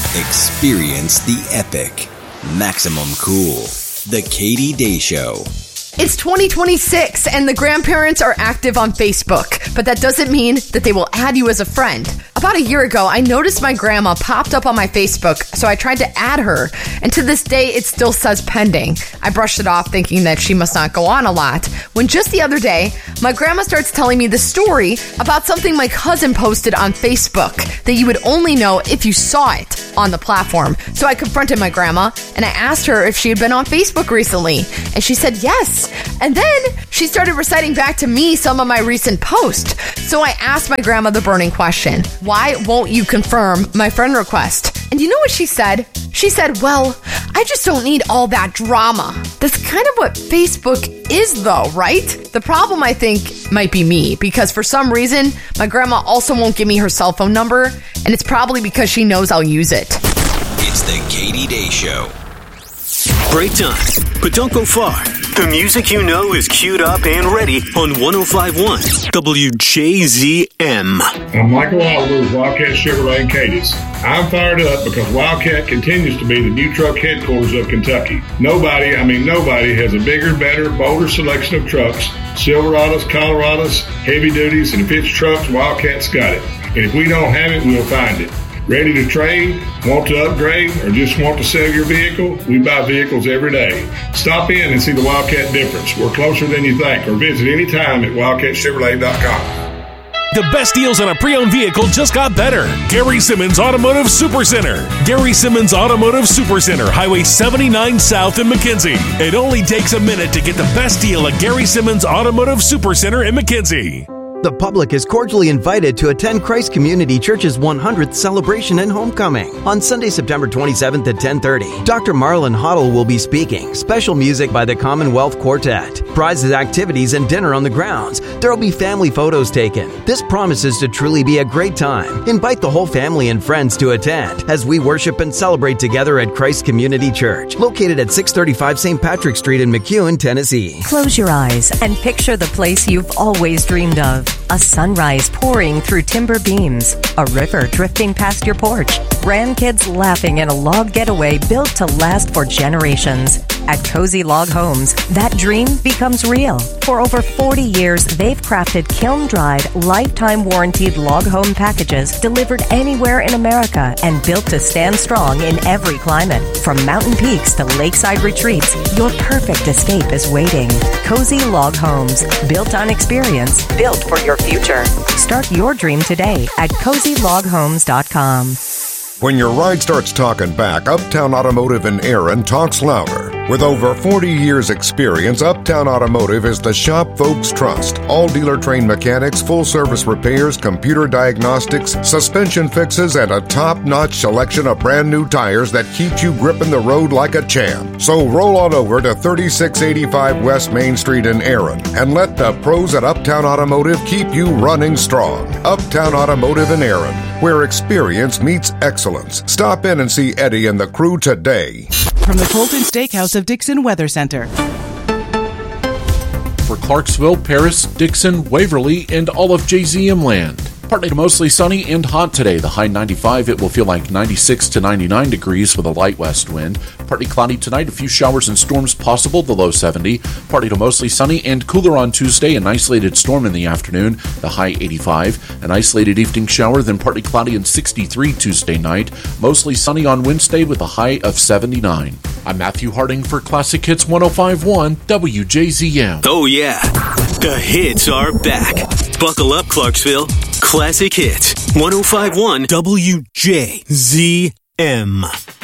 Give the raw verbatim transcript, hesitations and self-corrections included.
Experience the epic. Maximum Cool. The Katie Day Show. It's twenty twenty-six and the grandparents are active on Facebook, but that doesn't mean that they will add you as a friend. About a year ago, I noticed my grandma popped up on my Facebook, so I tried to add her, and to this day, it still says pending. I brushed it off thinking that she must not go on a lot, when just the other day, my grandma starts telling me the story about something my cousin posted on Facebook that you would only know if you saw it on the platform. So I confronted my grandma, and I asked her if she had been on Facebook recently, and she said yes. And then she started reciting back to me some of my recent posts. So I asked my grandma the burning question, why won't you confirm my friend request? And you know what she said? She said, well, I just don't need all that drama. That's kind of what Facebook is though, right? The problem, I think, might be me, because for some reason, my grandma also won't give me her cell phone number, and it's probably because she knows I'll use it. It's the Katie Day Show. Break time, but don't go far. The music you know is queued up and ready on one oh five point one W J Z M. I'm Michael Oliver with Wildcat Chevrolet in Cadiz. I'm fired up because Wildcat continues to be the new truck headquarters of Kentucky. Nobody, I mean nobody, has a bigger, better, bolder selection of trucks, Silverados, Colorados, heavy duties, and if it's trucks, Wildcat's got it. And if we don't have it, we'll find it. Ready to trade, want to upgrade, or just want to sell your vehicle? We buy vehicles every day. Stop in and see the Wildcat difference. We're closer than you think, or visit anytime at wildcat chevrolet dot com. The best deals on a pre-owned vehicle just got better. Gary Simmons Automotive Supercenter. Gary Simmons Automotive Supercenter, Highway seventy-nine South in McKenzie. It only takes a minute to get the best deal at Gary Simmons Automotive Supercenter in McKenzie. The public is cordially invited to attend Christ Community Church's one hundredth celebration and homecoming on Sunday, September twenty-seventh at ten thirty. Doctor Marlon Hoddle will be speaking. Special music by the Commonwealth Quartet. Prizes, activities, and dinner on the grounds. There will be family photos taken. This promises to truly be a great time. Invite the whole family and friends to attend as we worship and celebrate together at Christ Community Church, located at six thirty-five Saint Patrick Street in McEwen, Tennessee. Close your eyes and picture the place you've always dreamed of. A sunrise pouring through timber beams, a river drifting past your porch, grandkids laughing in a log getaway built to last for generations. At Cozy Log Homes, that dream becomes real. For over forty years, they've crafted kiln-dried, lifetime warranted log home packages delivered anywhere in America and built to stand strong in every climate. From mountain peaks to lakeside retreats, your perfect escape is waiting. Cozy Log Homes, built on experience, built for your future. Start your dream today at cozy log homes dot com. When your ride starts talking back, Uptown Automotive in Aaron talks louder. With over forty years experience, Uptown Automotive is the shop folks trust. All dealer-trained mechanics, full-service repairs, computer diagnostics, suspension fixes, and a top-notch selection of brand-new tires that keeps you gripping the road like a champ. So roll on over to thirty-six eighty-five West Main Street in Aaron and let the pros at Uptown Automotive keep you running strong. Uptown Automotive in Aaron, where experience meets excellence. Stop in and see Eddie and the crew today. From the Colton Steakhouse of Dixon Weather Center. For Clarksville, Paris, Dixon, Waverly, and all of J Z M land. Partly to mostly sunny and hot today. The high ninety-five, it will feel like ninety-six to ninety-nine degrees with a light west wind. Partly cloudy tonight, a few showers and storms possible, the low seventy. Partly to mostly sunny and cooler on Tuesday, an isolated storm in the afternoon, the high eighty-five. An isolated evening shower, then partly cloudy and sixty-three Tuesday night. Mostly sunny on Wednesday with a high of seventy-nine. I'm Matthew Harding for Classic Hits one oh five point one W J Z M. Oh yeah, the hits are back. Buckle up, Clarksville. Classic Hits one oh five point one W J Z M.